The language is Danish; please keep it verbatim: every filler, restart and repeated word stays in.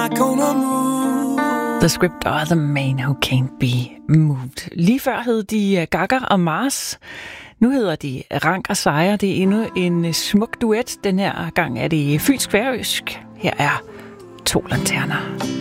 The Script og The Man Who Can't Be Moved. Lige før hed de Gaga og Mars. Nu hedder de Rank og Sejr. Det er endnu en smuk duet. Den her gang er det fynsk-færøsk. Her er To Lanterner.